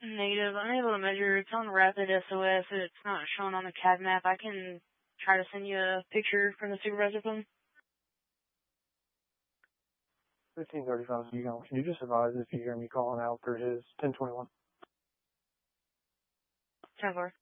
Negative. Unable to measure. It's on Rapid SOS. It's not shown on the CAD map. I can try to send you a picture from the supervisor phone. 1535 Eagle. Can you just advise if you hear me calling out for his 1021? 10-4.